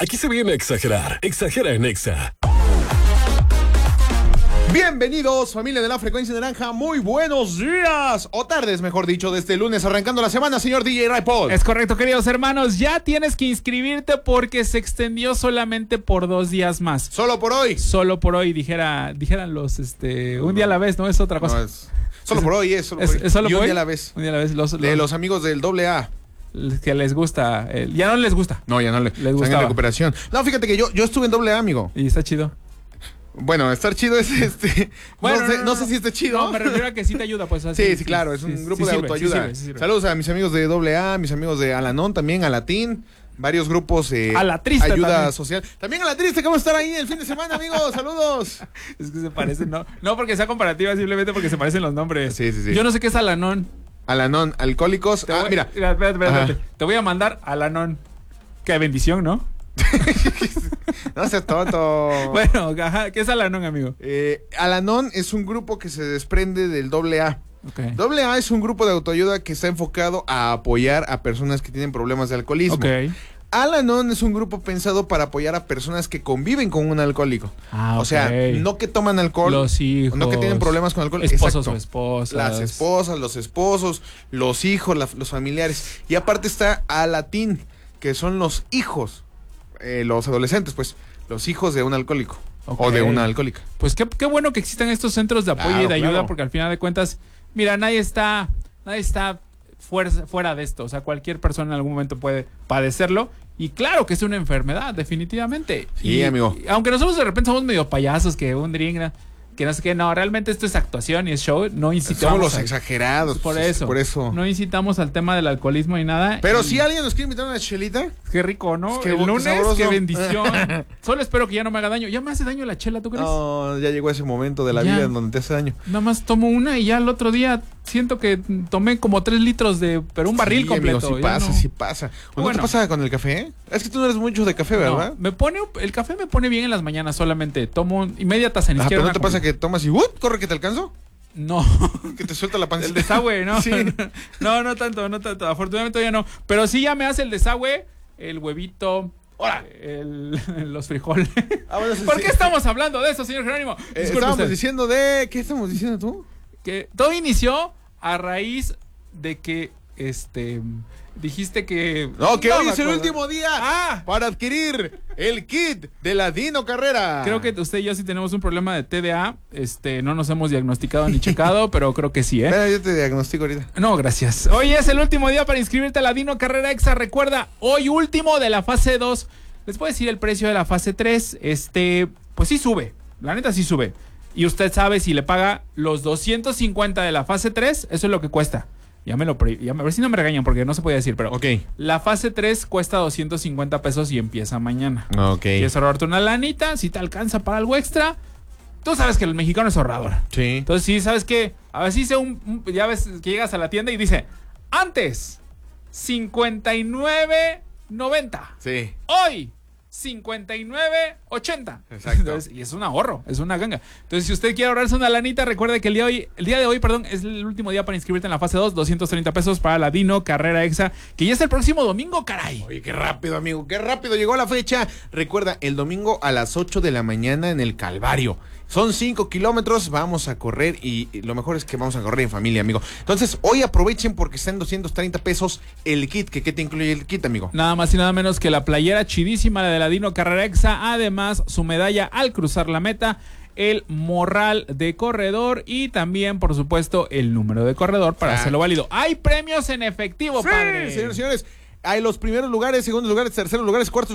Aquí se viene a exagerar. Exagera en Exa. Bienvenidos, familia de la Frecuencia Naranja. Muy buenos días, o tardes, mejor dicho, de este lunes arrancando la semana, señor DJ Raipol. Es correcto, queridos hermanos. Ya tienes que inscribirte porque se extendió solamente por 2 días más. Solo por hoy. Solo por hoy, dijeran los, un día a la vez, ¿no? Es otra cosa. No, es solo por hoy, es solo por hoy. Es solo y por un hoy. día a la vez. Un día a la vez. De los amigos del AA. Que les gusta. Ya no les gusta. No, ya no les gustaba. Están en recuperación. No, fíjate que yo estuve en AA, amigo. Y está chido. Bueno, estar chido es Bueno, no sé si está chido. No, me refiero a que sí te ayuda, pues. Así, sí, claro, es un grupo de sirve, autoayuda. Sí sirve. Saludos a mis amigos de AA, mis amigos de Alanón, también a Latín, varios grupos a la triste ayuda también. social. También a la triste, ¿cómo estar ahí el fin de semana, amigos? Saludos. Es que se parecen, no porque sea comparativa, simplemente porque se parecen los nombres. Sí. Yo no sé qué es Alanón. Alanón, alcohólicos. Mira. Espérate. Te voy a mandar Alanón. Qué bendición, ¿no? No seas tonto. Bueno, ajá, ¿qué es Alanón, amigo? Alanón es un grupo que se desprende del AA. Okay. AA es un grupo de autoayuda que está enfocado a apoyar a personas que tienen problemas de alcoholismo. Ok. Al-Anon es un grupo pensado para apoyar a personas que conviven con un alcohólico. Ah, o sea, no que toman alcohol. Los hijos. No que tienen problemas con alcohol. Esposos Exacto. o esposas. Las esposas, los esposos, los hijos, los familiares. Y aparte está Alatín, que son los hijos, los adolescentes, pues, los hijos de un alcohólico. Okay. O de una alcohólica. Pues qué bueno que existan estos centros de apoyo y de ayuda, porque al final de cuentas, mira, nadie está fuera de esto. O sea, cualquier persona en algún momento puede padecerlo. Y claro que es una enfermedad, definitivamente. Sí, amigo. Aunque nosotros de repente somos medio payasos, que un drink, que no sé qué, no, realmente esto es actuación y es show, no incitamos. Somos los exagerados. Por eso. No incitamos al tema del alcoholismo ni nada. Pero si alguien nos quiere invitar a una chelita. Qué rico, ¿no? Qué el lunes, sabroso. qué bendición. Solo espero que ya no me haga daño. Ya me hace daño la chela, ¿tú crees? No, ya llegó ese momento de la vida en donde te hace daño. Nada más tomo una y ya el otro día siento que tomé como 3 litros pero un barril completo. Amigo, sí pasa. ¿No te pasa con el café? Es que tú no eres mucho de café, ¿verdad? No, el café me pone bien en las mañanas solamente. Tomo media taza, ni siquiera. ¿Pero no te pasa que tomas y corre que te alcanzo? No. Que te suelta la panza. El desagüe, ¿no? Sí. No tanto. Afortunadamente todavía no. Pero sí ya me hace el desagüe, el huevito, los frijoles. ¿Por qué estamos hablando de eso, señor Jerónimo? Estábamos diciendo de... ¿Qué estamos diciendo tú? Que todo inició a raíz de que dijiste que... No, que hoy es el último día para adquirir el kit de la Dino Carrera. Creo que usted y yo sí tenemos un problema de TDA. No nos hemos diagnosticado ni checado, pero creo que sí, Mira, yo te diagnostico ahorita. No, gracias. Hoy es el último día para inscribirte a la Dino Carrera Exa. Recuerda, hoy último de la fase 2. Les puedo decir el precio de la fase 3. Pues sí sube. La neta sí sube. Y usted sabe si le paga los 250 de la fase 3, eso es lo que cuesta. A ver si no me regañan porque no se podía decir, pero la fase 3 cuesta 250 pesos y empieza mañana. Quieres ahorrarte una lanita, si te alcanza para algo extra. Tú sabes que el mexicano es ahorrador. Sí. Entonces sí, sabes que a ver si hice ya ves que llegas a la tienda y dice, antes 59.90. Sí. Hoy 59.80. Exacto. Entonces, y es un ahorro, es una ganga. Entonces, si usted quiere ahorrarse una lanita, recuerde que el día de hoy, es el último día para inscribirte en la fase 2, 230 pesos para la Dino Carrera Exa, que ya es el próximo domingo, caray. Oye, qué rápido, amigo, qué rápido llegó la fecha. Recuerda, el domingo a las 8 de la mañana en el Calvario. Son 5 kilómetros, vamos a correr y lo mejor es que vamos a correr en familia, amigo. Entonces, hoy aprovechen porque está en 230 pesos el kit. ¿Qué te incluye el kit, amigo? Nada más y nada menos que la playera chidísima de la Dino Carrera Exa. Además, su medalla al cruzar la meta, el morral de corredor y también, por supuesto, el número de corredor para hacerlo válido. Hay premios en efectivo, sí, padre. Señores, hay los primeros lugares, segundos lugares, terceros lugares, cuartos